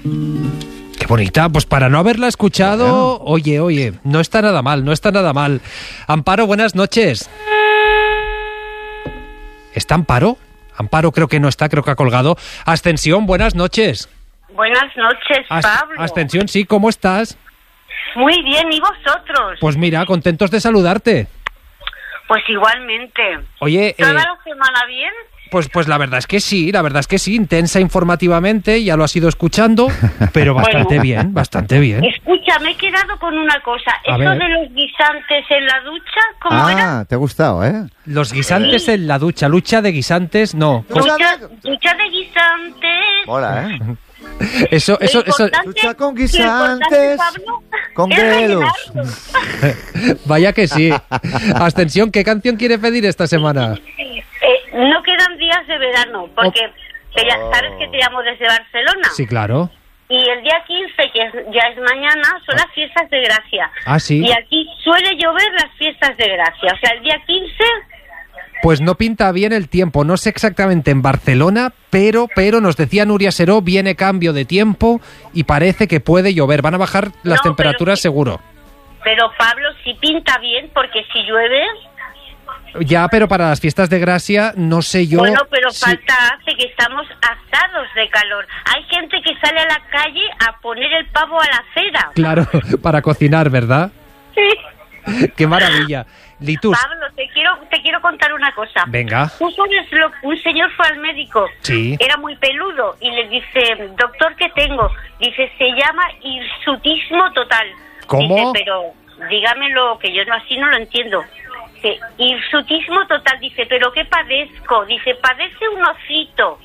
Qué bonita, pues para no haberla escuchado, oye, no está nada mal. Amparo, buenas noches. ¿Está Amparo? Amparo creo que no está, creo que ha colgado. Ascensión, buenas noches. Buenas noches, Pablo. Ascensión, sí, ¿cómo estás? Muy bien, ¿y vosotros? Pues mira, contentos de saludarte. Pues igualmente. Oye, ¿toda la semana bien? Pues la verdad es que sí, intensa informativamente, ya lo has ido escuchando, pero bastante bien. Escucha, me he quedado con una cosa. Eso de los guisantes en la ducha, ¿cómo era? Te ha gustado, ¿eh? Los guisantes en la ducha, lucha de guisantes, no. Ducha de guisantes. Hola, ¿eh? Eso. Lucha con guisantes, con dedos. Vaya que sí. Ascensión, ¿qué canción quiere pedir esta semana? No quedan días de verano, porque sabes que te llamo desde Barcelona. Sí, claro. Y el día 15, que ya es mañana, son las fiestas de Gracia. Ah, sí. Y aquí suele llover las fiestas de Gracia. O sea, el día 15... Pues no pinta bien el tiempo, no sé exactamente en Barcelona, pero nos decía Nuria Seró, viene cambio de tiempo y parece que puede llover, van a bajar las temperaturas seguro. Pero Pablo, sí pinta bien, porque si llueve... Ya, pero para las fiestas de Gracia, no sé yo... Bueno, pero falta hace que estamos asados de calor. Hay gente que sale a la calle a poner el pavo a la acera. Claro, para cocinar, ¿verdad? Sí. ¡Qué maravilla! Litus. Pablo, te quiero contar una cosa. Venga. Un señor fue al médico. Sí. Era muy peludo y le dice, doctor, ¿qué tengo? Dice, se llama hirsutismo total. ¿Cómo? Dice, pero dígamelo, que yo así no lo entiendo. Dice, hirsutismo total. Dice, ¿pero qué padezco? Dice, padece un osito.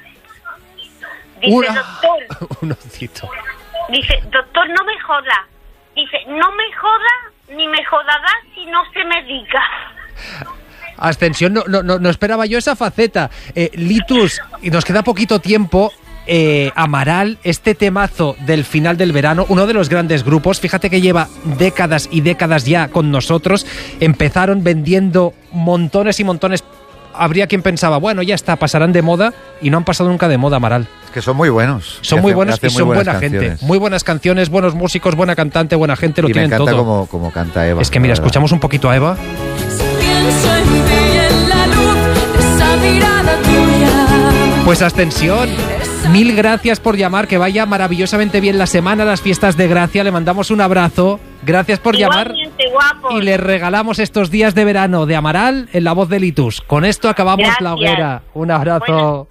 Dice, doctor. Un osito. Dice, doctor, no me joda. Dice, no me joda, ni me jodará si no se medica. Ascensión, no esperaba yo esa faceta. Litus, y nos queda poquito tiempo. Amaral, este temazo del final del verano, uno de los grandes grupos, fíjate que lleva décadas y décadas ya con nosotros, empezaron vendiendo montones y montones, habría quien pensaba, bueno, ya está, pasarán de moda, y no han pasado nunca de moda, Amaral. Es que son muy buenos. Son muy buenos y son buena gente, muy buenas canciones, buenos músicos, buena cantante, buena gente, lo tienen todo. Y me encanta como canta Eva. Es que mira, escuchamos un poquito a Eva. Pienso en ti en la luz de esa mirada tuya. Pues Ascensión, mil gracias por llamar, que vaya maravillosamente bien la semana, las fiestas de Gracia, le mandamos un abrazo, gracias por llamar guapo. Y le regalamos estos días de verano de Amaral en la voz de Litus. Con esto acabamos la hoguera. Un abrazo. Bueno.